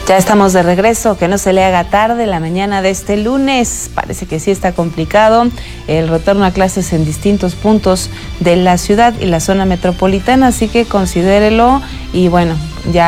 Ya estamos de regreso, que no se le haga tarde la mañana de este lunes. Parece que sí está complicado el retorno a clases en distintos puntos de la ciudad y la zona metropolitana, así que considérelo y bueno,